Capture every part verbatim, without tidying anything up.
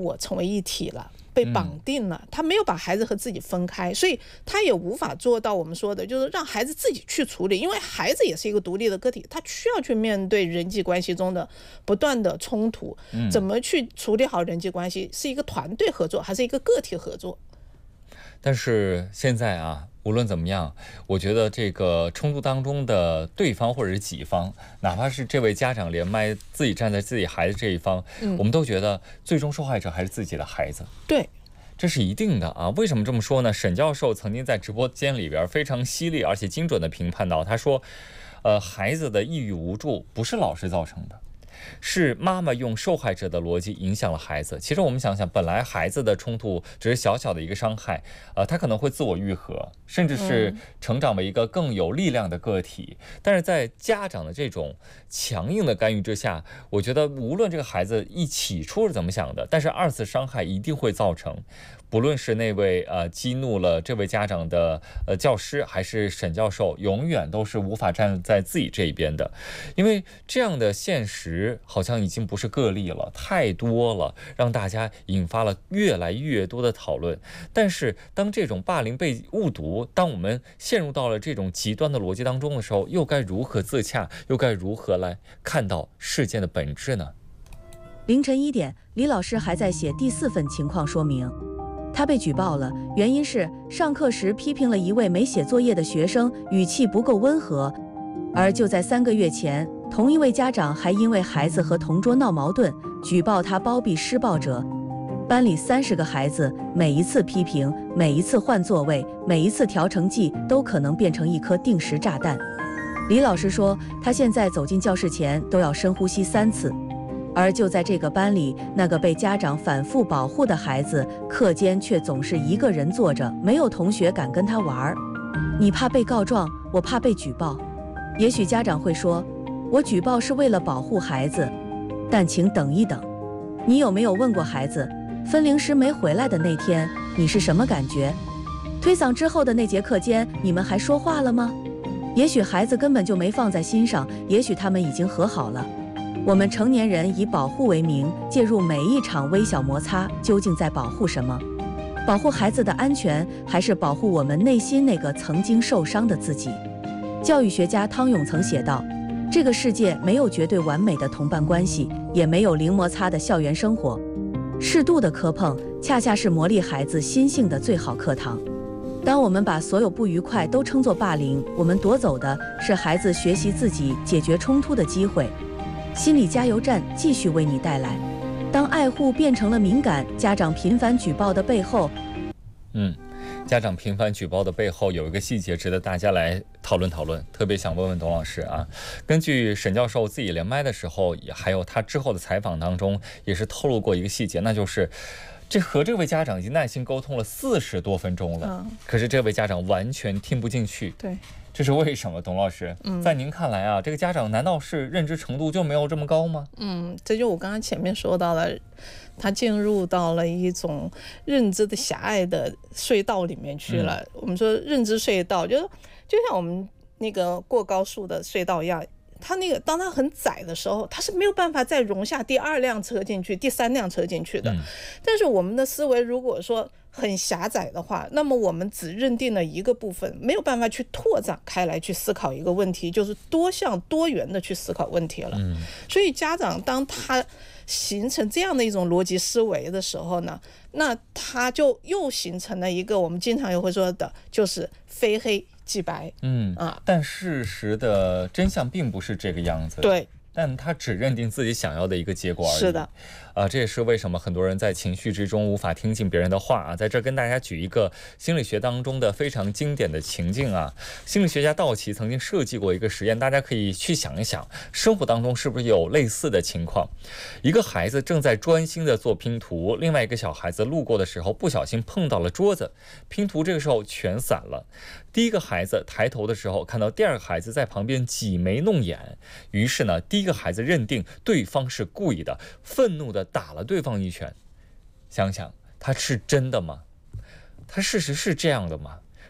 我成为一体了，被绑定了，他没有把孩子和自己分开，所以他也无法做到我们说的就是让孩子自己去处理，因为孩子也是一个独立的个体，他需要去面对人际关系中的不断的冲突，怎么去处理好人际关系，是一个团队合作还是一个个体合作。 但是现在啊，无论怎么样，我觉得这个冲突当中的对方或者是己方，哪怕是这位家长连麦自己站在自己孩子这一方，嗯、我们都觉得最终受害者还是自己的孩子。 对， 这是一定的啊。为什么这么说呢？沈教授曾经在直播间里边非常犀利而且精准的评判到，他说，呃，孩子的抑郁无助不是老师造成的。是妈妈用受害者的逻辑影响了孩子。其实我们想想，本来孩子的冲突只是小小的一个伤害，呃，他可能会自我愈合，甚至是成长为一个更有力量的个体。嗯、但是在家长的这种强硬的干预之下，我觉得无论这个孩子一起初是怎么想的，但是二次伤害一定会造成。不论是那位呃激怒了这位家长的呃教师，还是沈教授，永远都是无法站在自己这一边的，因为这样的现实好像已经不是个例了，太多了，让大家引发了越来越多的讨论。但是当这种霸凌被误读，当我们陷入到了这种极端的逻辑当中的时候，又该如何自洽，又该如何来看到事件的本质呢？ 凌晨一点，李老师还在写第四份情况说明。他被举报了，原因是上课时批评了一位没写作业的学生，语气不够温和。而就在三个月前，同一位家长还因为孩子和同桌闹矛盾，举报他包庇施暴者。班里三十个孩子，每一次批评，每一次换座位，每一次调成绩，都可能变成一颗定时炸弹。李老师说，他现在走进教室前都要深呼吸三次。而就在这个班里，那个被家长反复保护的孩子，课间却总是一个人坐着，没有同学敢跟他玩。你怕被告状，我怕被举报。也许家长会说，我举报是为了保护孩子，但请等一等。你有没有问过孩子，分零食没回来的那天，你是什么感觉？推搡之后的那节课间，你们还说话了吗？也许孩子根本就没放在心上，也许他们已经和好了。我们成年人以保护为名，介入每一场微小摩擦，究竟在保护什么？保护孩子的安全，还是保护我们内心那个曾经受伤的自己？教育学家汤永曾写道，这个世界没有绝对完美的同伴关系，也没有零摩擦的校园生活。适度的磕碰，恰恰是磨砺孩子心性的最好课堂。当我们把所有不愉快都称作霸凌，我们夺走的是孩子学习自己解决冲突的机会。心理加油站继续为你带来，当爱护变成了敏感，家长频繁举报的背后， 嗯，家长频繁举报的背后有一个细节值得大家来讨论讨论，特别想问问董老师啊。根据沈教授自己连麦的时候，也还有他之后的采访当中，也是透露过一个细节，那就是这和这位家长已经耐心沟通了四十多分钟了，嗯、可是这位家长完全听不进去。 对。 这是为什么，董老师？嗯，在您看来啊，这个家长难道是认知程度就没有这么高吗？ 嗯，这就我刚刚前面说到了，他进入到了一种认知的狭隘的隧道里面去了。嗯、我们说认知隧道，就就像我们那个过高速的隧道一样，它那个当它很窄的时候，它是没有办法再容下第二辆车进去、第三辆车进去的。嗯、但是我们的思维如果说很狭窄的话，那么我们只认定了一个部分，没有办法去拓展开来去思考一个问题，就是多项多元的去思考问题了。嗯、所以家长当他形成这样的一种逻辑思维的时候呢，那他就又形成了一个我们经常又会说的，就是非黑即白。 嗯啊，但事实的真相并不是这个样子。 对。 但他只认定自己想要的一个结果而已。 是的， 啊、呃，这也是为什么很多人在情绪之中无法听进别人的话啊。在这儿跟大家举一个心理学当中的非常经典的情境啊。心理学家道奇曾经设计过一个实验，大家可以去想一想，生活当中是不是有类似的情况？一个孩子正在专心的做拼图，另外一个小孩子路过的时候不小心碰到了桌子，拼图这个时候全散了。第一个孩子抬头的时候，看到第二个孩子在旁边挤眉弄眼，于是呢，第一个孩子认定对方是故意的，愤怒地打了对方一拳。想想，他是真的吗？他事实是这样的吗？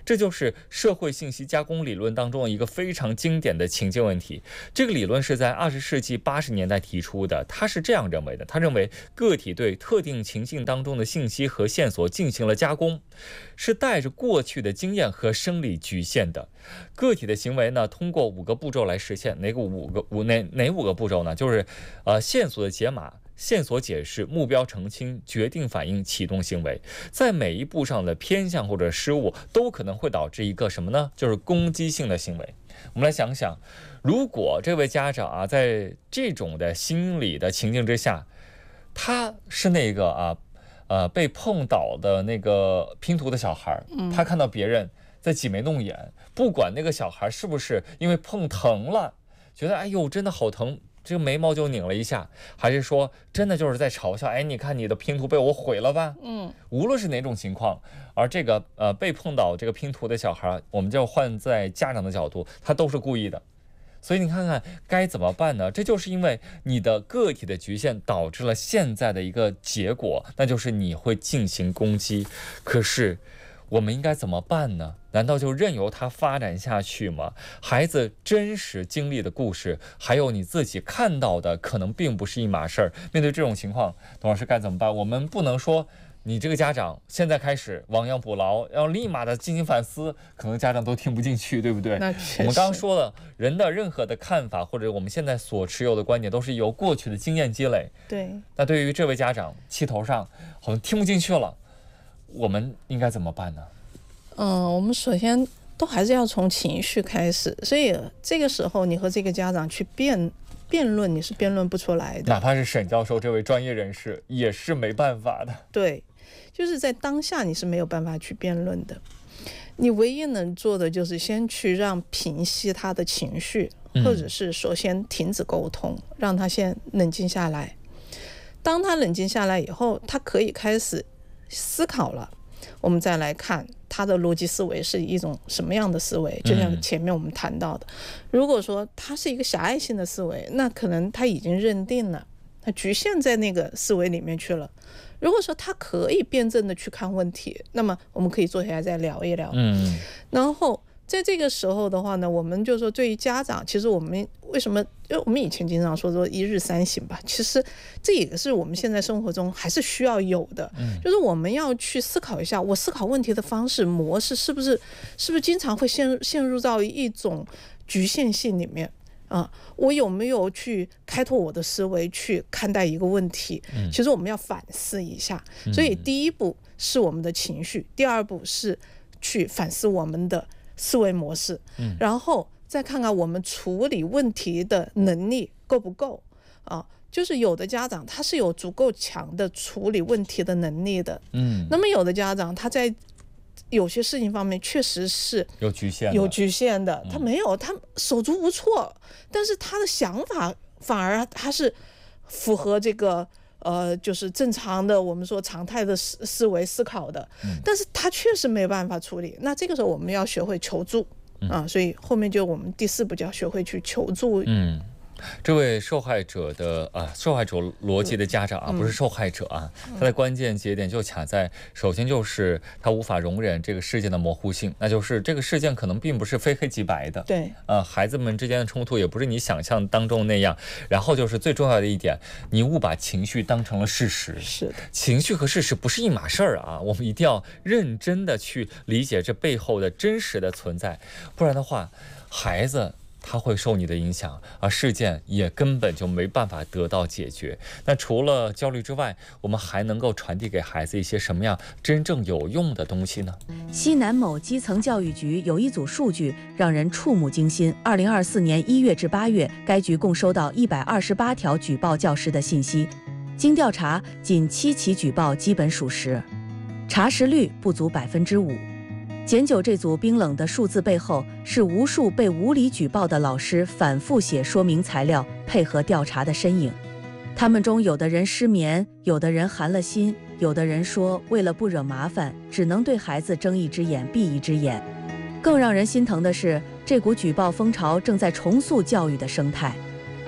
这就是社会信息加工理论当中一个非常经典的情境问题。这个理论是在二十世纪八十年代提出的，他是这样认为的，他认为个体对特定情境当中的信息和线索进行了加工，是带着过去的经验和生理局限的。个体的行为呢，通过五个步骤来实现。哪个五个五哪哪五个步骤呢？就是呃线索的解码、线索解释、目标澄清、决定反应、启动行为。在每一步上的偏向或者失误，都可能会导致一个什么呢？就是攻击性的行为。我们来想想，如果这位家长啊，在这种的心理的情境之下，他是那个啊呃被碰倒的那个拼图的小孩，他看到别人在挤眉弄眼，不管那个小孩是不是因为碰疼了，觉得哎呦真的好疼，这个眉毛就拧了一下，还是说真的就是在嘲笑，哎，你看你的拼图被我毁了吧？嗯，无论是哪种情况，而这个呃被碰倒这个拼图的小孩，我们就换在家长的角度，他都是故意的。所以你看看该怎么办呢？这就是因为你的个体的局限导致了现在的一个结果，那就是你会进行攻击。可是我们应该怎么办呢？难道就任由它发展下去吗？孩子真实经历的故事，还有你自己看到的，可能并不是一码事儿。面对这种情况，董老师该怎么办？我们不能说你这个家长现在开始亡羊补牢，要立马的进行反思，可能家长都听不进去，对不对？ 那确实。 我们刚刚说了，人的任何的看法或者我们现在所持有的观点，都是由过去的经验积累。 对。 那对于这位家长，气头上好像听不进去了，我们应该怎么办呢？ 嗯，我们首先都还是要从情绪开始，所以这个时候你和这个家长去辩辩论，你是辩论不出来的。 哪怕是沈教授这位专业人士，也是没办法的。 对，就是在当下你是没有办法去辩论的，你唯一能做的就是先去让平息他的情绪，或者是首先停止沟通，让他先冷静下来。当他冷静下来以后，他可以开始思考了，我们再来看他的逻辑思维是一种什么样的思维。就像前面我们谈到的，如果说他是一个狭隘性的思维，那可能他已经认定了，他局限在那个思维里面去了。如果说他可以辩证的去看问题，那么我们可以坐下来再聊一聊。嗯，然后在这个时候的话呢，我们就说对于家长，其实我们为什么，因为我们以前经常说说一日三省吧，其实这也是我们现在生活中还是需要有的。嗯，就是我们要去思考一下，我思考问题的方式模式是不是是不是经常会陷入陷入到一种局限性里面。啊，我有没有去开拓我的思维去看待一个问题？嗯，其实我们要反思一下。所以第一步是我们的情绪，第二步是去反思我们的思维模式，嗯，然后再看看我们处理问题的能力够不够啊。就是有的家长他是有足够强的处理问题的能力的，嗯，那么有的家长他在有些事情方面确实是有局限的， 有局限的，他没有，他手足无措，但是他的想法反而他是符合这个呃，就是正常的我们说常态的思思维思考的，嗯，但是他确实没办法处理。那这个时候我们要学会求助，嗯，啊，所以后面就我们第四步就要学会去求助。 嗯。这位受害者的啊，受害者逻辑的家长啊，不是受害者啊，他的关键节点就卡在，首先就是他无法容忍这个事件的模糊性，那就是这个事件可能并不是非黑即白的， 对， 呃，孩子们之间的冲突也不是你想象当中那样。然后就是最重要的一点，你误把情绪当成了事实， 是的， 情绪和事实不是一码事儿啊，我们一定要认真的去理解这背后的真实的存在，不然的话，孩子他会受你的影响，而事件也根本就没办法得到解决。那除了焦虑之外，我们还能够传递给孩子一些什么样真正有用的东西呢？ 西南某基层教育局有一组数据让人触目惊心。二零二四年一月至八月，该局共收到一百二十八条举报教师的信息，经调查，仅七起举报基本属实，查实率不足百分之五。检九这组冰冷的数字背后，是无数被无理举报的老师反复写说明材料，配合调查的身影。他们中有的人失眠，有的人寒了心，有的人说为了不惹麻烦，只能对孩子睁一只眼闭一只眼。更让人心疼的是，这股举报风潮正在重塑教育的生态。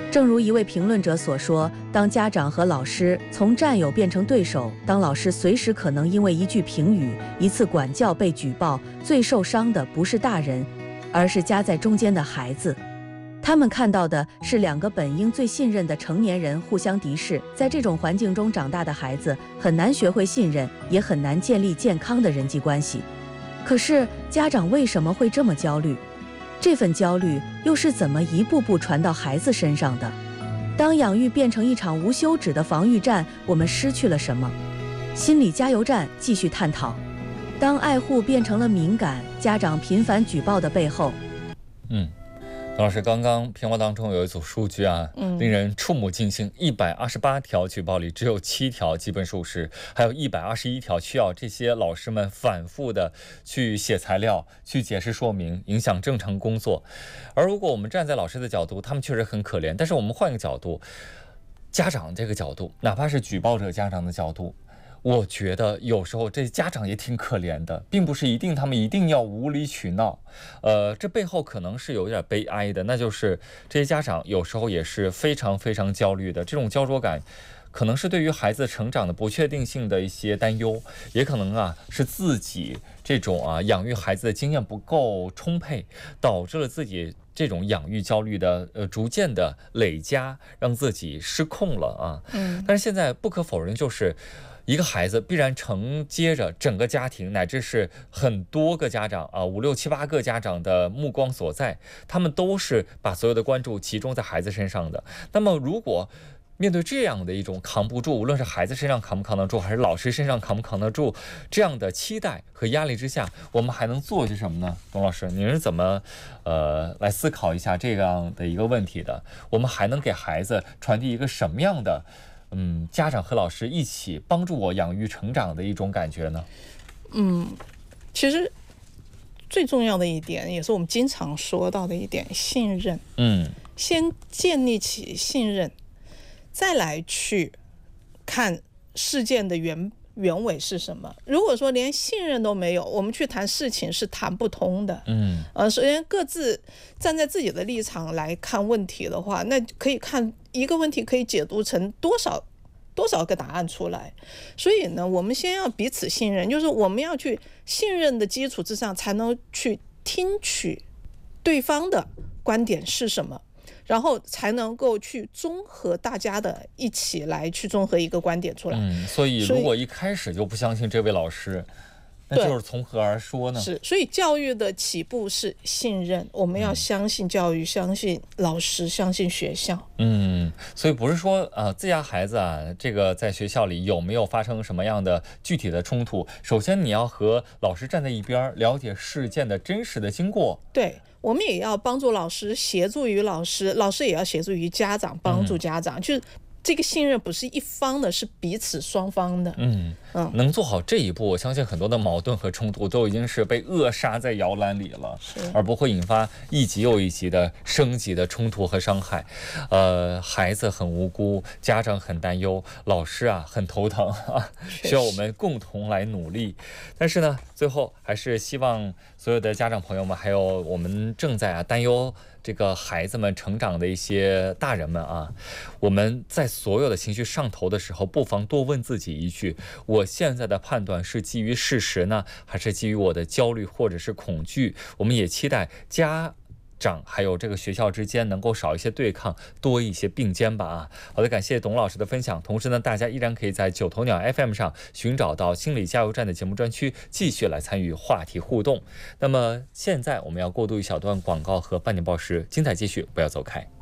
正如一位评论者所说，当家长和老师从战友变成对手，当老师随时可能因为一句评语、一次管教被举报，最受伤的不是大人，而是夹在中间的孩子。他们看到的是两个本应最信任的成年人互相敌视，在这种环境中长大的孩子很难学会信任，也很难建立健康的人际关系。可是家长为什么会这么焦虑？这份焦虑又是怎么一步步传到孩子身上的？当养育变成一场无休止的防御战，我们失去了什么？心理加油站继续探讨。当爱护变成了敏感，家长频繁举报的背后， 嗯。董老师，刚刚评话当中有一组数据啊， 嗯、 令人触目惊心。一百二十八条举报里，只有七条基本属实，还有一百二十一条需要这些老师们反复的去写材料、去解释说明，影响正常工作。而如果我们站在老师的角度，他们确实很可怜。但是我们换一个角度，家长这个角度，哪怕是举报者家长的角度，我觉得有时候这家长也挺可怜的，并不是一定他们一定要无理取闹，呃，这背后可能是有点悲哀的，那就是这些家长有时候也是非常非常焦虑的，这种焦灼感可能是对于孩子成长的不确定性的一些担忧，也可能啊是自己这种啊养育孩子的经验不够充沛，导致了自己这种养育焦虑的呃逐渐的累加，让自己失控了啊。 嗯， 但是现在不可否认，就是一个孩子必然承接着整个家庭，乃至是很多个家长啊，五六七八个家长的目光所在，他们都是把所有的关注集中在孩子身上的。那么如果面对这样的一种扛不住，无论是孩子身上扛不扛得住，还是老师身上扛不扛得住，这样的期待和压力之下，我们还能做些什么呢？董老师，您是怎么呃来思考一下这样的一个问题的？我们还能给孩子传递一个什么样的嗯家长和老师一起帮助我养育成长的一种感觉呢？ 嗯，其实最重要的一点，也是我们经常说到的一点，信任。 嗯， 先建立起信任，再来去看事件的原原委是什么。如果说连信任都没有，我们去谈事情是谈不通的。 嗯， 呃，首先各自站在自己的立场来看问题的话，那可以看一个问题可以解读成多少多少个答案出来。所以呢，我们先要彼此信任，就是我们要去信任的基础之上，才能去听取对方的观点是什么，然后才能够去综合大家的一起来去综合一个观点出来。 嗯，所以如果一开始就不相信这位老师，那就是从何而说呢？ 是，所以教育的起步是信任，我们要相信教育，嗯、相信老师，相信学校。 嗯，所以不是说呃自家孩子啊，这个在学校里有没有发生什么样的具体的冲突，首先你要和老师站在一边，了解事件的真实的经过。 对。我们也要帮助老师，协助于老师，老师也要协助于家长，帮助家长。嗯、就是这个信任不是一方的，是彼此双方的。 嗯嗯，能做好这一步，我相信很多的矛盾和冲突都已经是被扼杀在摇篮里了，而不会引发一级又一级的升级的冲突和伤害。呃，孩子很无辜，家长很担忧，老师啊很头疼啊，需要我们共同来努力。但是呢，最后还是希望所有的家长朋友们，还有我们正在啊担忧这个孩子们成长的一些大人们啊，我们在所有的情绪上头的时候，不妨多问自己一句：我现在的判断是基于事实呢，还是基于我的焦虑或者是恐惧？我们也期待家长还有这个学校之间能够少一些对抗，多一些并肩吧啊！好的，感谢董老师的分享。同时呢，大家依然可以在九头鸟 F M 上寻找到心理加油站的节目专区，继续来参与话题互动。那么现在我们要过渡一小段广告和半点报时，精彩继续，不要走开。